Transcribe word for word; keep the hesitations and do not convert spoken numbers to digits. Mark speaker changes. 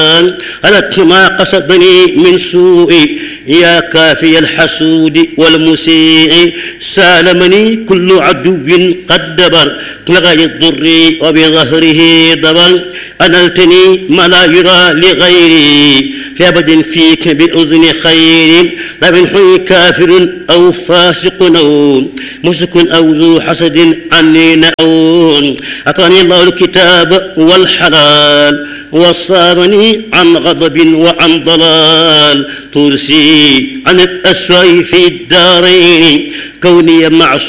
Speaker 1: ألت ما قصدني من سوء يا كافي الحسود والمسيء سالمني كل عدو قد دبر لغاية الضر وبظهره دبر أنلتني ما لا يرى لغيري في أبد فيك بأذن خير لا من حي كافر أو فاسق أو مسك أو ذو حسد عني نأون أعطاني الله الكتاب والحلال وصارني عن غضب وعن ضلال ترسي عن الأسوأ في الدارين كوني مع